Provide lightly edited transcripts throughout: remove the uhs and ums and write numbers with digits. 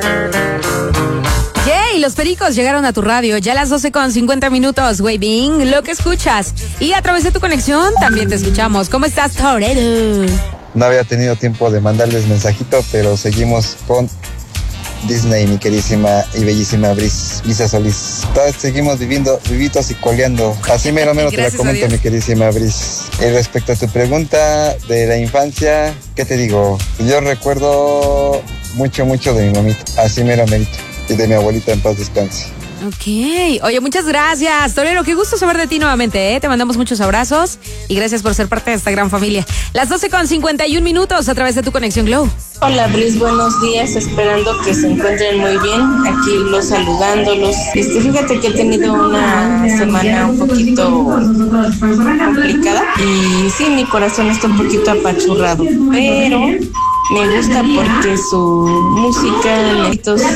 Yay, los pericos llegaron a tu radio, ya a las 12:50, Waving, lo que escuchas. Y a través de tu conexión también te escuchamos. ¿Cómo estás, Torero? No había tenido tiempo de mandarles mensajito, pero seguimos con Disney, mi queridísima y bellísima Brisa Solís. Todos seguimos vivitos y coleando. Así mero te la comento, mi queridísima Bris. Y respecto a tu pregunta de la infancia, ¿qué te digo? Yo recuerdo mucho de mi mamita. Así merito. Y de mi abuelita, en paz descanse. Ok, oye, muchas gracias, Torero, qué gusto saber de ti nuevamente, Te mandamos muchos abrazos y gracias por ser parte de esta gran familia. Las 12:51 a través de tu conexión Glow. Hola, Bris, buenos días, esperando que se encuentren muy bien, aquí los saludándolos. Fíjate que he tenido una semana un poquito complicada y sí, mi corazón está un poquito apachurrado, pero me gusta porque su música,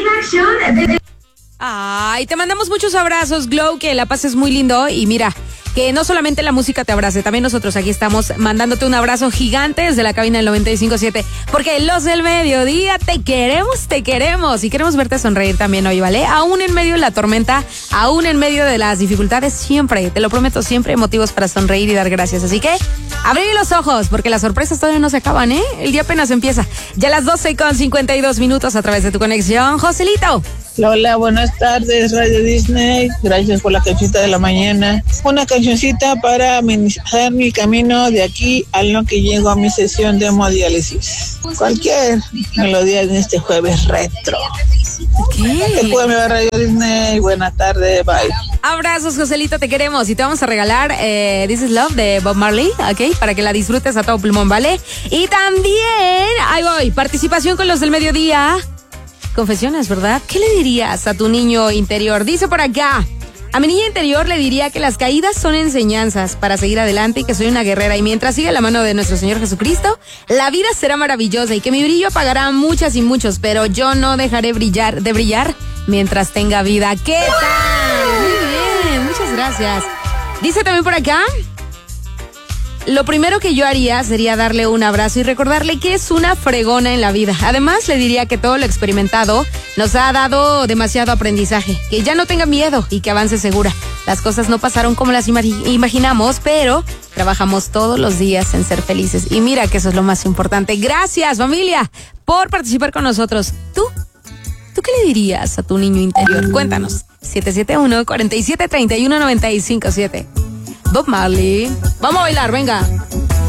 Ay, te mandamos muchos abrazos, Glow, que la pases muy lindo y mira, que no solamente la música te abrace, también nosotros aquí estamos mandándote un abrazo gigante desde la cabina del 95.7, porque los del mediodía te queremos y queremos verte sonreír también hoy, ¿vale? Aún en medio de la tormenta, aún en medio de las dificultades, siempre, te lo prometo, siempre hay motivos para sonreír y dar gracias, así que abrí los ojos, porque las sorpresas todavía no se acaban, el día apenas empieza, ya a las 12:52 a través de tu conexión, Joselito. Hola, buenas tardes, Radio Disney. Gracias por la cancioncita de la mañana. Una cancioncita para amenizar mi camino de aquí al no que llego a mi sesión de hemodiálisis. Cualquier melodía en este jueves retro. ¿Qué puede mi Radio Disney? Buenas tardes, bye. Abrazos, Joselito, te queremos y te vamos a regalar This Is Love de Bob Marley, ¿ok? Para que la disfrutes a todo pulmón, ¿vale? Y también, ahí voy, participación con los del mediodía. Confesiones, ¿verdad? ¿Qué le dirías a tu niño interior? Dice por acá, a mi niña interior le diría que las caídas son enseñanzas para seguir adelante y que soy una guerrera y mientras siga la mano de nuestro Señor Jesucristo, la vida será maravillosa y que mi brillo apagará muchas y muchos, pero yo no dejaré de brillar mientras tenga vida. ¿Qué tal? Muy bien, muchas gracias. Dice también por acá, lo primero que yo haría sería darle un abrazo y recordarle que es una fregona en la vida. Además, le diría que todo lo experimentado nos ha dado demasiado aprendizaje, que ya no tenga miedo y que avance segura. Las cosas no pasaron como las imaginamos, pero trabajamos todos los días en ser felices. Y mira que eso es lo más importante. Gracias, familia, por participar con nosotros. ¿Tú qué le dirías a tu niño interior? Cuéntanos. 771-4731-957. Bob Marley. Vamos a bailar, venga.